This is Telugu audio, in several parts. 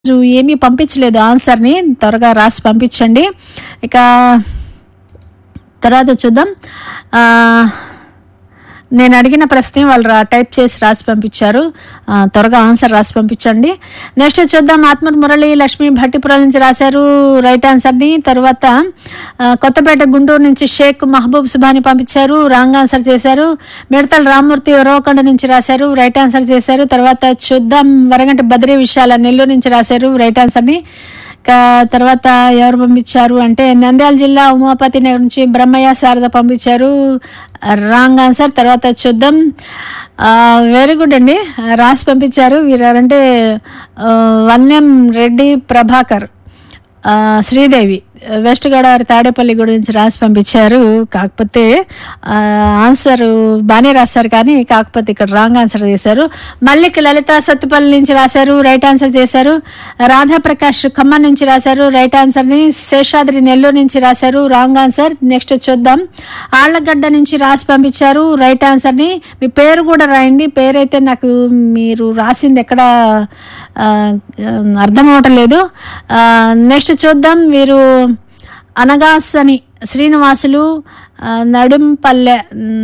ఏమీ పంపించలేదు ఆన్సర్ని, త్వరగా రాసి పంపించండి. ఇక తర్వాత చూద్దాం. నేను అడిగిన ప్రశ్న వాళ్ళు టైప్ చేసి రాసి పంపించారు. త్వరగా ఆన్సర్ రాసి పంపించండి. నెక్స్ట్ చూద్దాం. ఆత్మూరు మురళి లక్ష్మి భట్టిపురం నుంచి రాశారు రైట్ ఆన్సర్ని. తర్వాత కొత్తపేట గుంటూరు నుంచి షేక్ మహబూబ్ సుబాని పంపించారు, రాంగ్ ఆన్సర్ చేశారు. మిడతల రామ్మూర్తి ఉరవకొండ నుంచి రాశారు, రైట్ ఆన్సర్ చేశారు. తర్వాత చూద్దాం. వరగంటి బద్రీ విశాల నెల్లూరు నుంచి రాశారు రైట్ ఆన్సర్ని. తర్వాత ఎవరు పంపించారు అంటే నంద్యాల జిల్లా ఉమాపతి నగర్ నుంచి బ్రహ్మయ్య శారద పంపించారు, రాంగ్ ఆన్సర్. తర్వాత చూద్దాం. వెరీ గుడ్ అండి, రాసి పంపించారు. వీరంటే వన్యం రెడ్డి ప్రభాకర్, శ్రీదేవి వెస్ట్ గోదావరి తాడేపల్లి గురించి రాసి పంపించారు. కాకపోతే ఆన్సర్ బాగానే రాశారు, కానీ కాకపోతే ఇక్కడ రాంగ్ ఆన్సర్ చేశారు. మల్లిక్ లలిత సత్తుపల్లి నుంచి రాశారు, రైట్ ఆన్సర్ చేశారు. రాధాప్రకాష్ ఖమ్మం నుంచి రాశారు, రైట్ ఆన్సర్ని. శేషాద్రి నెల్లూరు నుంచి రాశారు, రాంగ్ ఆన్సర్. నెక్స్ట్ చూద్దాం. ఆళ్లగడ్డ నుంచి రాసి పంపించారు, రైట్ ఆన్సర్ని. మీ పేరు కూడా రాయండి, పేరైతే నాకు మీరు రాసింది ఎక్కడ అర్థం అవటం లేదు. నెక్స్ట్ చూద్దాం. వీరు అనగాసని శ్రీనివాసులు నడింపల్లె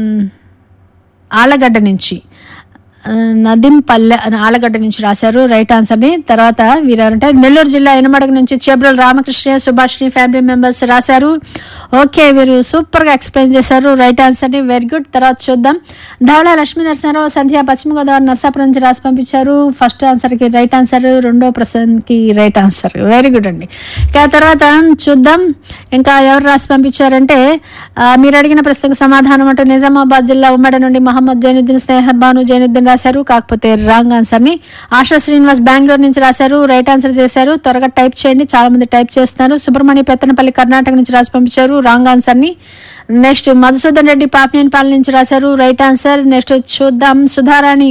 ఆళ్లగడ్డ నుంచి, నదింపల్లె ఆళ్లగడ్డ నుంచి రాశారు, రైట్ ఆన్సర్ని. తర్వాత వీరంటే నెల్లూరు జిల్లా ఎనమడుగు నుంచి చేబ్రోల రామకృష్ణ సుభాష్ని ఫ్యామిలీ మెంబర్స్ రాశారు. ఓకే, వీరు సూపర్గా ఎక్స్ప్లెయిన్ చేశారు, రైట్ ఆన్సర్ని, వెరీ గుడ్. తర్వాత చూద్దాం. ధవళ లక్ష్మీ నరసింహారావు సంధ్య పశ్చిమ గోదావరి నర్సాపురం నుంచి రాసి పంపించారు. ఫస్ట్ ఆన్సర్కి రైట్ ఆన్సర్, రెండో ప్రశ్నకి రైట్ ఆన్సర్, వెరీ గుడ్ అండి. ఇక తర్వాత చూద్దాం. ఇంకా ఎవరు రాసి పంపించారంటే మీరు అడిగిన ప్రశ్నకు సమాధానం అంటూ నిజామాబాద్ జిల్లా ఉమ్మడి నుండి మహమ్మద్ జైనుద్దీన్ స్నేహర్ బాను జైనుద్దీన్ రాశారు, కాకపోతే రాంగ్ ఆన్సర్ని. ఆశా శ్రీనివాస్ బెంగళూరు నుంచి రాశారు, రైట్ ఆన్సర్ చేశారు. త్వరగా టైప్ చేయండి, చాలా మంది టైప్ చేస్తున్నారు. సుబ్రహ్మణ్య పెత్తనపల్లి కర్ణాటక నుంచి రాసి పంపించారు, రాంగ్ ఆన్సర్ని. నెక్స్ట్ మధుసూదన్ రెడ్డి పాపినేనిపాలెం నుంచి రాశారు, రైట్ ఆన్సర్. నెక్స్ట్ చూద్దాం. సుధారాణి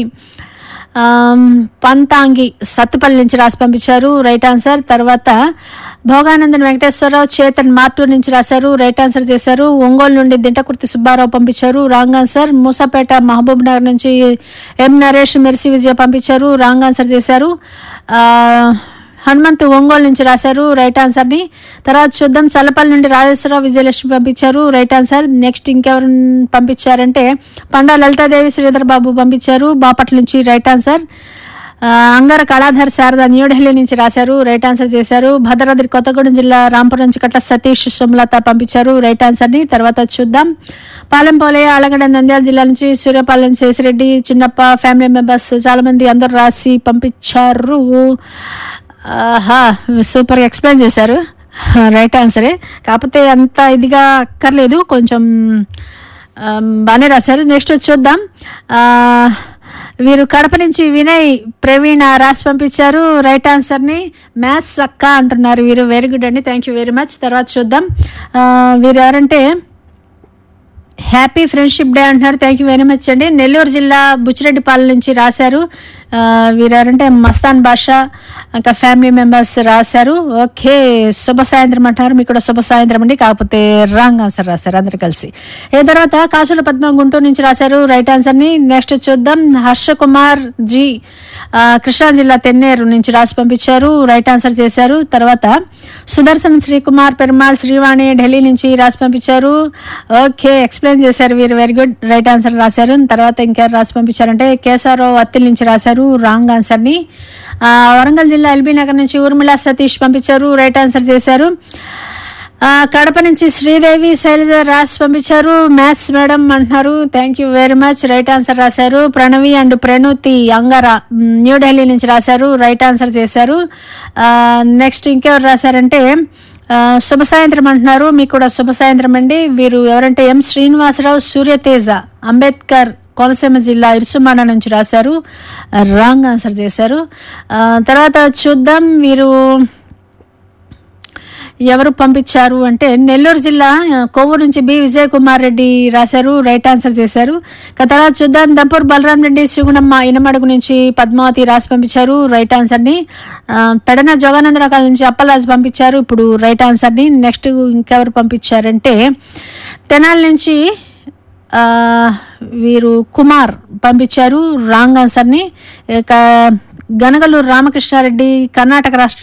పంతాంగి సత్తుపల్లి నుంచి రాసి పంపించారు, రైట్ ఆన్సర్. తర్వాత భోగానందన్ వెంకటేశ్వరరావు చేతన్ మార్టూర్ నుంచి రాశారు, రైట్ ఆన్సర్ చేశారు. ఒంగోలు నుండి దింటకుర్తి సుబ్బారావు పంపించారు, రాంగ్ ఆన్సర్. మూసాపేట మహబూబ్ నగర్ నుంచి ఎం నరేష్ మెర్సీ విజయ పంపించారు, రాంగ్ ఆన్సర్ చేశారు. హనుమంతు ఒంగోలు నుంచి రాశారు, రైట్ ఆన్సర్ని. తర్వాత చూద్దాం. చల్లపల్లి నుండి రాజేశ్వరరావు విజయలక్ష్మి పంపించారు, రైట్ ఆన్సర్. నెక్స్ట్ ఇంకెవరు పంపించారంటే పండా లలితాదేవి శ్రీధర్ బాబు పంపించారు, బాపట్ల నుంచి, రైట్ ఆన్సర్. అంగార కళాధర్ శారద న్యూఢిల్లీ నుంచి రాశారు, రైట్ ఆన్సర్ చేశారు. భద్రాద్రి కొత్తగూడెం జిల్లా రాంపురం నుంచి కట్ల సతీష్ సుమలత పంపించారు, రైట్ ఆన్సర్ని. తర్వాత చూద్దాం. పాలెంపోలే ఆలగడ్డ నంద్యాల జిల్లా నుంచి సూర్యపాలెం శేషిరెడ్డి చిన్నప్ప ఫ్యామిలీ మెంబర్స్ చాలా మంది అందరూ రాసి పంపించారు. సూపర్ ఎక్స్ప్లెయిన్ చేశారు, రైట్ ఆన్సరే. కాకపోతే అంత ఇదిగా అక్కర్లేదు, కొంచెం బాగానే రాశారు. నెక్స్ట్ చూద్దాం. వీరు కడప నుంచి వినయ్ ప్రవీణ రాసి పంపించారు, రైట్ ఆన్సర్ని. మ్యాథ్స్ అక్క అంటున్నారు వీరు, వెరీ గుడ్ అండి, థ్యాంక్ యూ వెరీ మచ్. తర్వాత చూద్దాం. వీరు ఎవరంటే హ్యాపీ ఫ్రెండ్షిప్ డే అంటున్నారు, థ్యాంక్ యూ వెరీ మచ్ అండి. నెల్లూరు జిల్లా బుచ్చిరెడ్డిపాలెం నుంచి రాశారు. వీరంటే మస్తాన్ బాషా ఇంకా ఫ్యామిలీ మెంబర్స్ రాశారు. ఓకే, శుభ సాయంత్రం అంటున్నారు, మీకు కూడా శుభ సాయంత్రం అండి, కాకపోతే రాంగ్ ఆన్సర్ రాశారు అందరు కలిసి. ఏ తర్వాత కాసుల పద్మ గుంటూరు నుంచి రాశారు, రైట్ ఆన్సర్ని. నెక్స్ట్ చూద్దాం. హర్ష కుమార్ జీ కృష్ణా జిల్లా తెన్నేరు నుంచి రాసి పంపించారు, రైట్ ఆన్సర్ చేశారు. తర్వాత సుదర్శన్ శ్రీకుమార్ పెరుమాళ్ శ్రీవాణి ఢిల్లీ నుంచి రాసి పంపించారు, ఓకే ఎక్స్ప్లెయిన్ చేశారు వీరు, వెరీ గుడ్, రైట్ ఆన్సర్ రాశారు. తర్వాత ఇంకెవరు రాసి పంపించారంటే కేశవరావు అత్తిల్ నుంచి రాశారు, రాంగ్ ఆన్సర్ని. వరంగల్ జిల్లా ఎల్బీ నగర్ నుంచి ఊర్మిళ సతీష్ పంపించారు, రైట్ ఆన్సర్ చేశారు. కడప నుంచి శ్రీదేవి శైలజ రాసి పంపించారు, మ్యాథ్స్ మేడం అంటున్నారు, thank you very much, right answer రాశారు. ప్రణవి అండ్ ప్రణుతి అంగార న్యూఢిల్లీ నుంచి రాశారు, రైట్ ఆన్సర్ చేశారు. నెక్స్ట్ ఇంకెవరు రాశారంటే శుభ సాయంత్రం అంటున్నారు, మీకు కూడా శుభ సాయంత్రం అండి. వీరు ఎవరంటే ఎం శ్రీనివాసరావు సూర్యతేజ అంబేద్కర్ కోనసీమ జిల్లా ఇరుసుమాన నుంచి రాశారు, రాంగ్ ఆన్సర్ చేశారు. తర్వాత చూద్దాం. వీరు ఎవరు పంపించారు అంటే నెల్లూరు జిల్లా కొవ్వూరు నుంచి బి విజయ్ కుమార్ రెడ్డి రాశారు, రైట్ ఆన్సర్ చేశారు. తర్వాత చూద్దాం. దంపూర్ బలరాం రెడ్డి శిగుణమ్మ ఇనమడుగు నుంచి పద్మావతి రాసి పంపించారు, రైట్ ఆన్సర్ని. పెడన జోగానందరాకాల నుంచి అప్పలరాజు పంపించారు, ఇప్పుడు రైట్ ఆన్సర్ని. నెక్స్ట్ ఇంకెవరు పంపించారంటే తెనాలి నుంచి వీరు కుమార్ పంపించారు, రాంగ్ ఆన్సర్ని. ఇక గనగలూరు రామకృష్ణారెడ్డి కర్ణాటక రాష్ట్ర